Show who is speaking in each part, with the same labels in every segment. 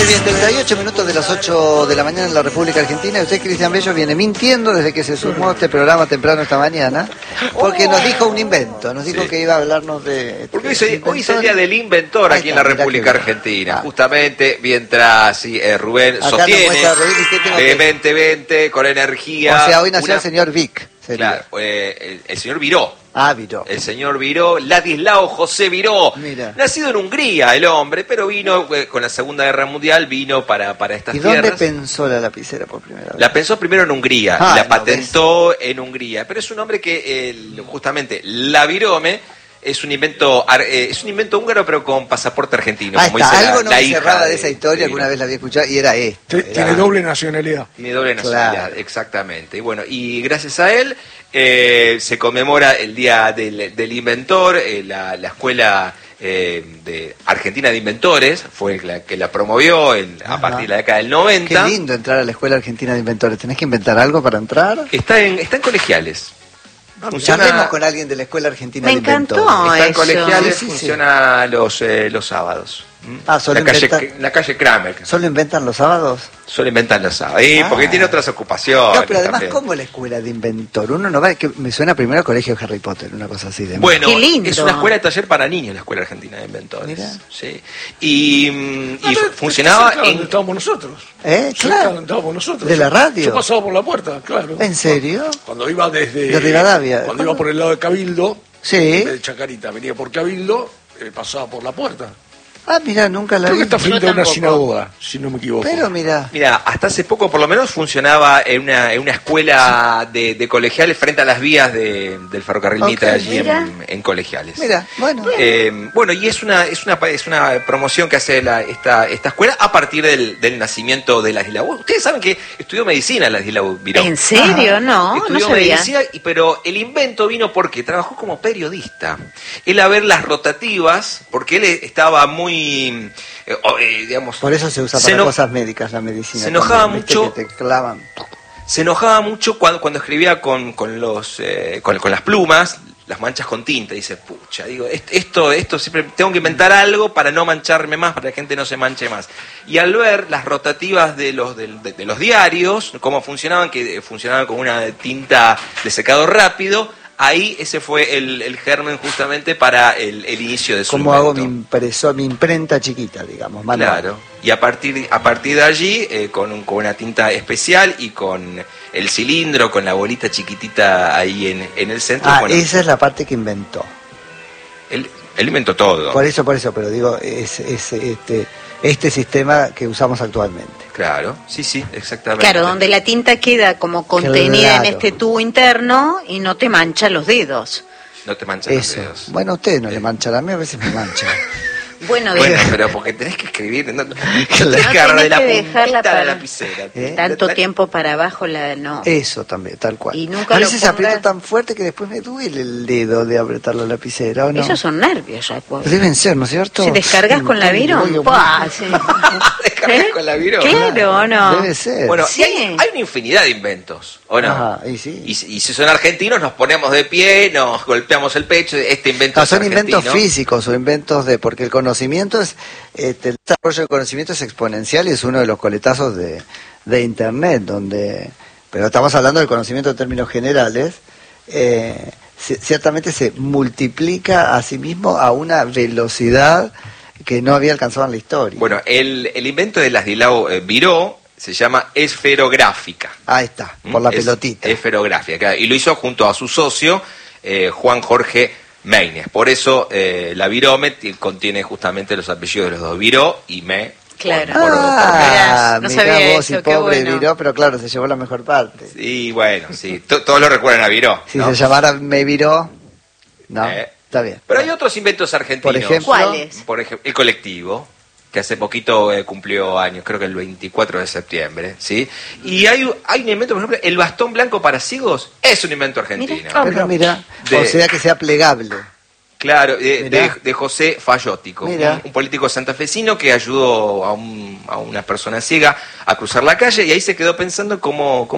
Speaker 1: Muy bien, 38 minutos de las 8 de la mañana en la República Argentina. Y usted, Cristian Bello, viene mintiendo desde que se sumó a este programa temprano esta mañana, porque nos dijo un invento, nos dijo que iba a hablarnos de...
Speaker 2: Porque hoy es el día del inventor aquí en la República Argentina. Justamente mientras Rubén
Speaker 1: acá
Speaker 2: sostiene vehementemente, con energía...
Speaker 1: O sea, hoy nació el señor Vic.
Speaker 2: Claro, el señor Viró.
Speaker 1: Viró.
Speaker 2: El señor Viró, Ladislao José Viró.
Speaker 1: Mira.
Speaker 2: Nacido en Hungría el hombre, pero vino con la Segunda Guerra Mundial, vino para estas
Speaker 1: ¿Y
Speaker 2: tierras.
Speaker 1: dónde pensó la lapicera por primera vez?
Speaker 2: La pensó primero en Hungría, y la patentó en Hungría. Pero es un hombre que, justamente, la virome, es un invento húngaro, pero con pasaporte argentino. Como dice
Speaker 1: algo no
Speaker 2: la
Speaker 1: me
Speaker 2: hija
Speaker 1: cerraba de esa historia que una vez la había escuchado, y era esto.
Speaker 3: Tiene doble nacionalidad.
Speaker 2: Tiene doble nacionalidad, exactamente. Y bueno, y gracias a él se conmemora el Día del Inventor. La Escuela de Argentina de Inventores fue la que la promovió a partir de la década del 90.
Speaker 1: Qué lindo entrar a la Escuela Argentina de Inventores. ¿Tenés que inventar algo para entrar?
Speaker 2: Está en colegiales.
Speaker 1: Hablemos con alguien de la Escuela Argentina de Inventores.
Speaker 2: Me encantó. Está en colegiales,
Speaker 1: sí.
Speaker 2: Funciona los sábados.
Speaker 1: Solo
Speaker 2: la calle Kramer.
Speaker 1: ¿Solo inventan los sábados?
Speaker 2: Solo inventan los sábados. Porque tiene otras ocupaciones.
Speaker 1: No, pero además,
Speaker 2: también.
Speaker 1: ¿cómo la escuela de inventor? Uno no va, que me suena primero al colegio de Harry Potter, una cosa así de...
Speaker 2: Bueno,
Speaker 4: qué lindo.
Speaker 2: Es una escuela de taller para niños, la Escuela Argentina de Inventores.
Speaker 1: Mirá.
Speaker 2: Sí. Y funcionaba
Speaker 3: donde estábamos nosotros.
Speaker 1: Claro.
Speaker 3: Donde estábamos nosotros.
Speaker 1: ¿De la radio?
Speaker 3: Yo pasaba por la puerta, claro.
Speaker 1: ¿En serio?
Speaker 3: Cuando iba desde...
Speaker 1: De Rivadavia.
Speaker 3: Cuando iba por el lado de Cabildo,
Speaker 1: Sí.
Speaker 3: en vez de Chacarita, venía por Cabildo, pasaba por la puerta.
Speaker 1: Mira, nunca la
Speaker 3: Creo
Speaker 1: vi.
Speaker 3: que está frente a una sinagoga, si no me equivoco.
Speaker 1: Pero mira,
Speaker 2: hasta hace poco por lo menos funcionaba en una escuela de colegiales frente a las vías del ferrocarril Mitre, allí en colegiales.
Speaker 1: mira, bueno.
Speaker 2: Bueno, y es una promoción que hace esta escuela a partir del nacimiento de Ladislao. Ustedes saben que estudió medicina Ladislao Viró.
Speaker 4: ¿En serio? No
Speaker 2: Estudió
Speaker 4: sabía.
Speaker 2: medicina, pero el invento vino porque trabajó como periodista. Él a ver las rotativas, porque él estaba muy, digamos...
Speaker 1: Por eso se usa para cosas médicas la medicina.
Speaker 2: Se enojaba
Speaker 1: también, ¿viste?
Speaker 2: mucho.
Speaker 1: Que te clavan.
Speaker 2: Se enojaba mucho cuando escribía con las plumas, las manchas con tinta. Dice, pucha, digo, esto siempre tengo que inventar algo para no mancharme más, para que la gente no se manche más. Y al ver las rotativas de los diarios, cómo funcionaban, que funcionaban con una tinta de secado rápido, ahí ese fue el germen justamente para el inicio de su
Speaker 1: ¿Cómo hago
Speaker 2: invento.
Speaker 1: mi imprenta chiquita, digamos? Manual.
Speaker 2: Claro, y a partir de allí, con una tinta especial y con el cilindro, con la bolita chiquitita ahí en el centro.
Speaker 1: Esa es la parte que inventó.
Speaker 2: Él inventó todo.
Speaker 1: Por eso, pero digo, este sistema que usamos actualmente.
Speaker 2: Claro, sí, exactamente.
Speaker 4: Claro, donde la tinta queda como contenida en este tubo interno y no te mancha los dedos.
Speaker 2: No te manchan los dedos.
Speaker 1: Bueno, a ustedes no le manchan, a mí a veces me manchan.
Speaker 4: Bueno,
Speaker 2: pero porque tenés que escribir, tenés
Speaker 4: que
Speaker 2: agarrar de la
Speaker 4: dejarla
Speaker 2: puntita
Speaker 4: para
Speaker 2: de la lapicera.
Speaker 4: tanto tiempo para abajo, no.
Speaker 1: Eso también, tal cual.
Speaker 4: Y nunca
Speaker 1: a veces
Speaker 4: lo
Speaker 1: aprieto tan fuerte que después me duele el dedo de apretar la lapicera, ¿o no?
Speaker 4: Esos son nervios, ya.
Speaker 1: Deben ser, ¿no es cierto?
Speaker 4: Si descargas con la Virón, sí.
Speaker 2: ¿Descargas con la Virón?
Speaker 4: Claro, ¿o no?
Speaker 1: Debe ser.
Speaker 2: Bueno,
Speaker 4: sí.
Speaker 2: hay una infinidad de inventos, ¿o no?
Speaker 1: Ajá, y sí.
Speaker 2: Y si son argentinos, nos ponemos de pie, nos golpeamos el pecho, este invento es
Speaker 1: son
Speaker 2: argentino.
Speaker 1: inventos físicos o inventos porque el conocimiento es... el desarrollo del conocimiento es exponencial y es uno de los coletazos de Internet, pero estamos hablando del conocimiento en términos generales, ciertamente se multiplica a sí mismo a una velocidad que no había alcanzado en la historia.
Speaker 2: Bueno, el invento de Ladislao Viró se llama esferográfica.
Speaker 1: Ahí está, por la pelotita.
Speaker 2: Esferográfica, y lo hizo junto a su socio, Juan Jorge Meines. Por eso la Virome contiene justamente los apellidos de los dos, Viró y Me.
Speaker 4: Claro.
Speaker 1: No
Speaker 4: sabía
Speaker 1: mirá vos,
Speaker 4: eso,
Speaker 1: y pobre
Speaker 4: bueno.
Speaker 1: Viró, pero claro, se llevó la mejor parte.
Speaker 2: Sí, bueno, sí. Todos lo recuerdan a Viró.
Speaker 1: Si
Speaker 2: ¿no?
Speaker 1: se llamara Me Viró, no, está bien.
Speaker 2: Pero hay otros inventos argentinos.
Speaker 1: Por ejemplo,
Speaker 4: ¿cuáles?
Speaker 2: Por ejemplo, el colectivo, que hace poquito cumplió años, creo que el 24 de septiembre, ¿sí? Y hay un invento, por ejemplo, el bastón blanco para ciegos es un invento argentino.
Speaker 1: Pero mira, o sea que sea plegable.
Speaker 2: Claro, de José Fayótico,
Speaker 1: Mirá.
Speaker 2: un político santafesino que ayudó a un a una persona ciega a cruzar la calle, y ahí se quedó pensando cómo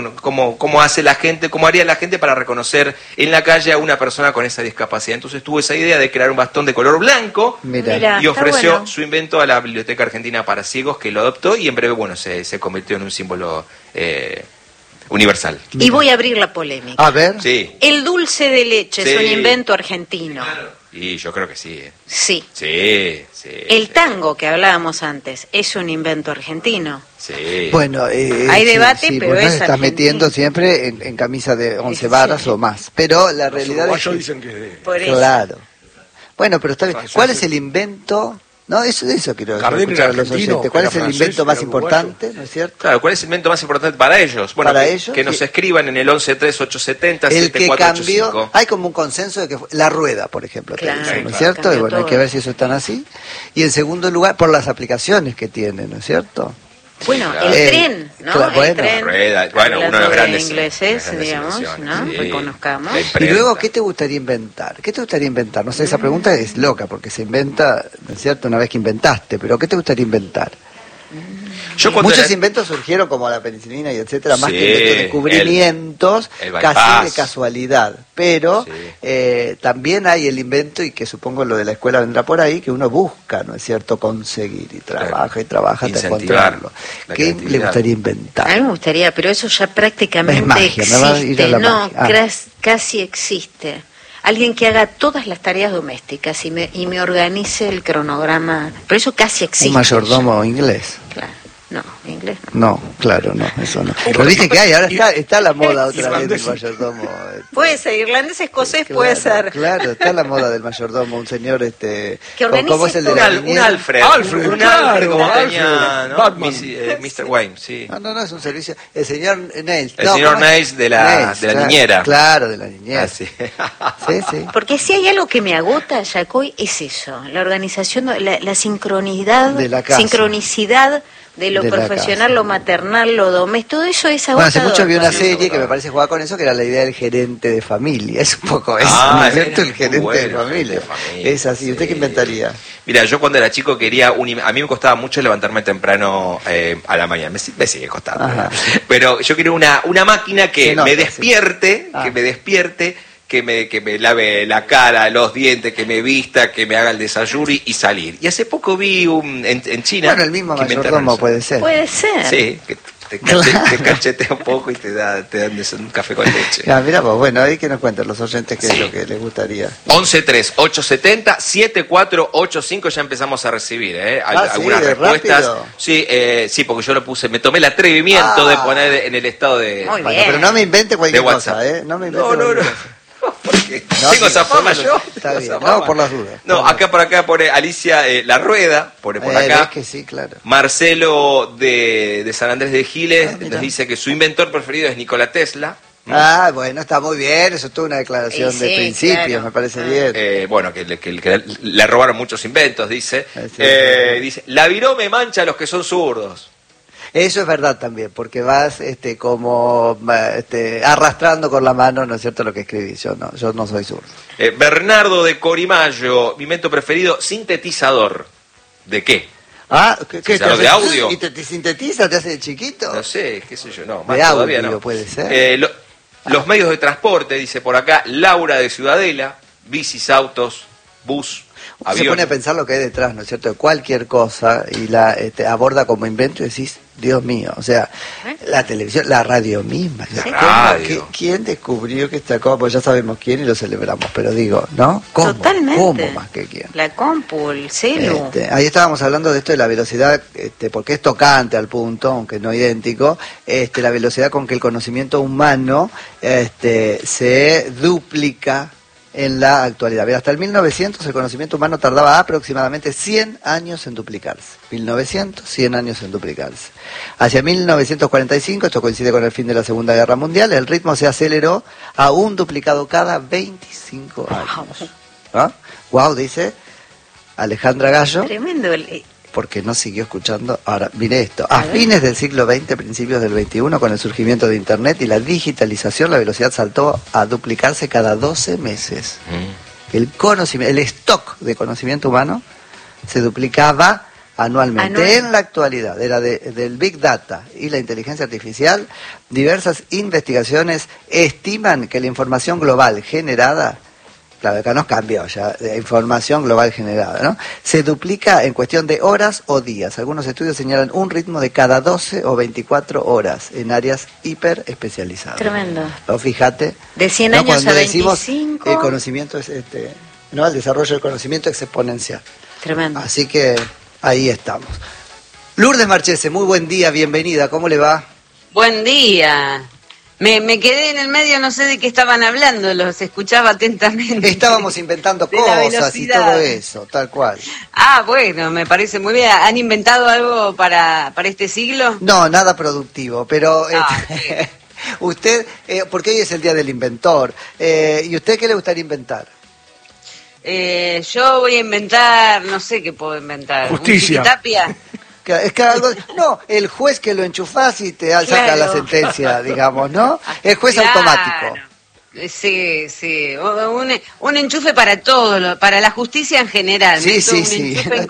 Speaker 2: hace la gente, cómo haría la gente para reconocer en la calle a una persona con esa discapacidad. Entonces tuvo esa idea de crear un bastón de color blanco.
Speaker 4: Mira,
Speaker 2: y ofreció
Speaker 4: bueno
Speaker 2: su invento a la Biblioteca Argentina para Ciegos, que lo adoptó, y en breve, bueno, se convirtió en un símbolo universal.
Speaker 4: Y voy a abrir la polémica.
Speaker 1: A ver.
Speaker 2: Sí.
Speaker 4: El dulce de leche
Speaker 2: Sí.
Speaker 4: es un invento argentino.
Speaker 2: Y yo creo que sí.
Speaker 4: Sí.
Speaker 2: Sí.
Speaker 4: El
Speaker 2: sí.
Speaker 4: tango que hablábamos antes es un invento argentino.
Speaker 2: Sí.
Speaker 1: Bueno,
Speaker 4: Hay debate, pero
Speaker 1: vos
Speaker 4: es
Speaker 1: te estás
Speaker 4: argentino.
Speaker 1: metiendo siempre en camisa de 11
Speaker 4: Sí.
Speaker 1: varas o más. Pero la
Speaker 3: Los
Speaker 1: realidad es
Speaker 3: uruguayos
Speaker 1: que...
Speaker 3: dicen que es de...
Speaker 4: Por eso.
Speaker 1: Claro. Bueno, pero está bien.
Speaker 3: Francés.
Speaker 1: ¿Cuál es el invento? No, eso quiero
Speaker 3: Gardel
Speaker 1: escuchar
Speaker 3: era
Speaker 1: a los
Speaker 3: argentino,
Speaker 1: oyentes. ¿Cuál
Speaker 3: era
Speaker 1: es el
Speaker 3: francés,
Speaker 1: invento más
Speaker 3: era uruguayo.
Speaker 1: importante, no es cierto?
Speaker 2: Claro, ¿cuál es el invento más importante para ellos? Bueno,
Speaker 1: Para
Speaker 2: que,
Speaker 1: ellos,
Speaker 2: que nos
Speaker 1: sí.
Speaker 2: escriban en el 113870
Speaker 1: El que cambió,
Speaker 2: 7485.
Speaker 1: hay como un consenso de que fue la rueda, por ejemplo, te
Speaker 4: Claro,
Speaker 1: dicen, ¿no es
Speaker 3: claro,
Speaker 1: cierto?
Speaker 4: cambió
Speaker 1: Y bueno, hay
Speaker 4: todo.
Speaker 1: que ver si eso es tan así. Y en segundo lugar, por las aplicaciones que tiene, ¿no es cierto?
Speaker 4: Bueno,
Speaker 2: claro.
Speaker 4: el
Speaker 1: El-
Speaker 4: tren, ¿no?
Speaker 1: claro, bueno.
Speaker 4: El tren.
Speaker 2: Rueda, bueno, uno de los
Speaker 4: Hablando
Speaker 2: grandes
Speaker 4: ingleses,
Speaker 2: grandes
Speaker 4: digamos,
Speaker 2: invenciones,
Speaker 4: ¿no?
Speaker 2: sí.
Speaker 4: Reconozcamos.
Speaker 2: La
Speaker 1: Y
Speaker 2: imprenta.
Speaker 1: luego, ¿qué te gustaría inventar? ¿Qué te gustaría inventar? No sé, esa pregunta es loca, porque se inventa, ¿no es cierto?, una vez que inventaste, pero ¿qué te gustaría inventar?
Speaker 2: Yo cuando
Speaker 1: Muchos
Speaker 2: era-
Speaker 1: inventos surgieron como la penicilina y etcétera, más
Speaker 2: Sí,
Speaker 1: que inventos, descubrimientos
Speaker 2: el
Speaker 1: casi
Speaker 2: bypass.
Speaker 1: de casualidad. Pero
Speaker 2: Sí.
Speaker 1: también hay el invento, y que supongo lo de la escuela vendrá por ahí, que uno busca, ¿no es cierto?, conseguir y trabaja y trabaja hasta
Speaker 2: Incentivar
Speaker 1: encontrarlo.
Speaker 2: la
Speaker 1: ¿Qué le
Speaker 2: creatividad.
Speaker 1: gustaría
Speaker 4: A mí
Speaker 1: inventar?
Speaker 4: me gustaría, pero eso ya prácticamente
Speaker 1: Es magia, me va a ir a
Speaker 4: existe.
Speaker 1: la
Speaker 4: No,
Speaker 1: magia. Ah.
Speaker 4: casi existe. Alguien que haga todas las tareas domésticas y me organice el cronograma. Pero eso casi existe.
Speaker 1: Un mayordomo inglés.
Speaker 4: Claro. No, inglés no.
Speaker 1: No, claro, no, eso no. Pero viste que hay, ahora está la moda otra vez del
Speaker 3: Irlandés.
Speaker 1: mayordomo.
Speaker 4: Puede ser, irlandés, escocés,
Speaker 1: Claro,
Speaker 4: puede ser.
Speaker 1: Claro, está la moda del mayordomo, un señor
Speaker 4: Que organice
Speaker 1: ¿cómo es el de
Speaker 4: todo.
Speaker 1: la
Speaker 2: Un
Speaker 1: niñera?
Speaker 2: Alfred.
Speaker 3: Alfred,
Speaker 2: un
Speaker 3: claro,
Speaker 2: Alfred como
Speaker 3: Alfred,
Speaker 2: tenía, ¿no?
Speaker 3: Batman.
Speaker 2: Mr. Wayne, sí.
Speaker 1: No, es un servicio. El señor Nails.
Speaker 2: El señor
Speaker 1: ¿cómo es?
Speaker 2: Nails de la
Speaker 1: claro,
Speaker 2: niñera.
Speaker 1: Claro, de la niñera.
Speaker 2: Ah, sí.
Speaker 1: Sí.
Speaker 4: Porque si hay algo que me agota, Yacoy, es eso, la organización, la sincronidad,
Speaker 1: De la casa.
Speaker 4: sincronicidad de lo
Speaker 1: De la
Speaker 4: profesional,
Speaker 1: casa.
Speaker 4: lo maternal, lo doméstico, todo eso es
Speaker 1: Bueno,
Speaker 4: agotador.
Speaker 1: hace mucho vi una
Speaker 2: Sí,
Speaker 1: serie que
Speaker 2: agotador.
Speaker 1: me parece jugaba con eso, que era la idea del gerente de familia. Es un poco eso, ¿no es cierto?
Speaker 2: era
Speaker 1: El gerente
Speaker 2: muy
Speaker 1: de
Speaker 2: bueno,
Speaker 1: familia.
Speaker 2: gerente de familia,
Speaker 1: Es así. ¿Usted
Speaker 2: sí.
Speaker 1: qué inventaría?
Speaker 2: Mira, yo cuando era chico quería a mí me costaba mucho levantarme temprano a la mañana, me sigue costando,
Speaker 1: Ajá.
Speaker 2: ¿verdad? Pero yo quería una máquina que
Speaker 1: Se nota,
Speaker 2: me
Speaker 1: sí.
Speaker 2: despierte,
Speaker 1: Ah.
Speaker 2: que me despierte, que me lave la cara, los dientes, que me vista, que me haga el desayuno y salir. Y hace poco vi en China...
Speaker 1: Bueno, el mismo
Speaker 2: que inventaron
Speaker 1: mayordomo
Speaker 2: eso.
Speaker 1: puede ser.
Speaker 4: Puede ser.
Speaker 2: Sí, que te cachetea un poco y te dan un café con leche.
Speaker 1: Ah, mira vos, bueno, ahí que nos cuenten los oyentes qué es
Speaker 2: Sí.
Speaker 1: lo que les gustaría.
Speaker 2: 113870-7485 ya empezamos a recibir, ¿eh?
Speaker 1: Ah, ¿sí?
Speaker 2: Algunas
Speaker 1: ¿De
Speaker 2: respuestas.
Speaker 1: rápido?
Speaker 2: Sí, sí, porque yo lo puse, me tomé el atrevimiento
Speaker 1: Ah.
Speaker 2: de poner en el estado de...
Speaker 4: Muy
Speaker 1: Bueno,
Speaker 4: bien.
Speaker 1: pero no me invente cualquier
Speaker 2: De WhatsApp.
Speaker 1: cosa, ¿eh? No me invente
Speaker 2: No, no,
Speaker 1: cualquier
Speaker 2: no.
Speaker 1: cosa.
Speaker 2: Porque
Speaker 1: No,
Speaker 2: tengo
Speaker 1: sí,
Speaker 2: esa fama
Speaker 1: solo-
Speaker 2: yo.
Speaker 1: está
Speaker 2: tengo
Speaker 1: bien.
Speaker 2: esa
Speaker 1: No,
Speaker 2: fama.
Speaker 1: por las dudas.
Speaker 2: No, acá por acá pone Alicia La Rueda, pone por
Speaker 1: ves
Speaker 2: acá.
Speaker 1: que sí, claro.
Speaker 2: Marcelo de San Andrés de Giles
Speaker 1: Ah, mira.
Speaker 2: nos dice que su inventor preferido es Nikola Tesla.
Speaker 1: Ah, bueno, está muy bien, eso es toda una declaración
Speaker 4: Sí,
Speaker 1: de
Speaker 4: sí,
Speaker 1: principios,
Speaker 4: claro.
Speaker 1: me parece bien.
Speaker 2: Bueno, que le robaron muchos inventos, dice.
Speaker 1: Sí.
Speaker 2: Dice, la virome mancha a los que son zurdos.
Speaker 1: Eso es verdad también, porque vas como arrastrando con la mano, ¿no es cierto?, lo que escribís. Yo no soy zurdo.
Speaker 2: Bernardo de Corimayo, mi invento preferido, sintetizador. ¿De qué?
Speaker 1: Ah, ¿qué te
Speaker 2: ¿Sintetizador
Speaker 1: hace?
Speaker 2: de audio?
Speaker 1: ¿Y te sintetiza, te hace de chiquito?
Speaker 2: No sé, qué sé yo, no, más
Speaker 1: De
Speaker 2: todavía
Speaker 1: audio
Speaker 2: no.
Speaker 1: puede ser.
Speaker 2: Los medios de transporte, dice por acá, Laura de Ciudadela, bicis, autos, bus,
Speaker 1: Se
Speaker 2: avión.
Speaker 1: pone a pensar lo que hay detrás, ¿no es cierto?, de cualquier cosa y la aborda como invento y decís, Dios mío, o sea, la televisión, la radio misma.
Speaker 4: Sí.
Speaker 1: ¿Cómo?
Speaker 2: Radio.
Speaker 1: ¿Quién descubrió que esta cosa? Pues ya sabemos quién y lo celebramos, pero digo, ¿no? ¿Cómo?
Speaker 4: Totalmente.
Speaker 1: ¿Cómo más que quién?
Speaker 4: La compu, el celu.
Speaker 1: Ahí estábamos hablando de esto de la velocidad, porque es tocante al punto, aunque no idéntico, la velocidad con que el conocimiento humano se duplica en la actualidad. Mira, hasta el 1900 el conocimiento humano tardaba aproximadamente 100 años en duplicarse. 1900, 100 años en duplicarse. Hacia 1945, esto coincide con el fin de la Segunda Guerra Mundial, el ritmo se aceleró a un duplicado cada 25 años. ¿Ah? Wow, dice Alejandra Gallo,
Speaker 4: Tremendo.
Speaker 1: porque no siguió escuchando. Ahora, mire esto. A
Speaker 4: A ver.
Speaker 1: fines del siglo XX, principios del XXI, con el surgimiento de Internet y la digitalización, la velocidad saltó a duplicarse cada 12 meses. El stock de conocimiento humano se duplicaba anualmente. En la actualidad, del Big Data y la inteligencia artificial, diversas investigaciones estiman que la información global generada, claro, acá nos cambió ya, de información global generada, ¿no?, se duplica en cuestión de horas o días. Algunos estudios señalan un ritmo de cada 12 o 24 horas en áreas hiper especializadas.
Speaker 4: Tremendo.
Speaker 1: ¿No? Fíjate.
Speaker 4: De 100
Speaker 1: ¿no?,
Speaker 4: años
Speaker 1: cuando
Speaker 4: a
Speaker 1: decimos
Speaker 4: 25.
Speaker 1: el conocimiento es ¿no?, el desarrollo del conocimiento es exponencial.
Speaker 4: Tremendo.
Speaker 1: Así que ahí estamos. Lourdes Marchese, muy buen día, bienvenida, ¿cómo le va?
Speaker 5: Buen día. Me quedé en el medio, no sé de qué estaban hablando, los escuchaba atentamente.
Speaker 1: Estábamos inventando
Speaker 5: De la
Speaker 1: cosas y
Speaker 5: velocidad.
Speaker 1: todo eso, tal cual.
Speaker 5: Ah, bueno, me parece muy bien. ¿Han inventado algo para este siglo?
Speaker 1: No, nada productivo, pero
Speaker 5: Sí.
Speaker 1: usted, porque hoy es el Día del Inventor, ¿y usted qué le gustaría inventar?
Speaker 5: Yo voy a inventar, no sé qué puedo inventar.
Speaker 3: Justicia.
Speaker 5: ¿Un Chiquitapia?
Speaker 1: Es que algo, no, el juez que lo enchufás y te saca
Speaker 5: Claro.
Speaker 1: la sentencia, digamos, ¿no? El juez
Speaker 5: Claro.
Speaker 1: automático.
Speaker 5: Sí. Un enchufe para todo, para la justicia en general.
Speaker 1: Sí,
Speaker 5: Meto
Speaker 1: sí,
Speaker 5: un
Speaker 1: sí.
Speaker 5: enchufe en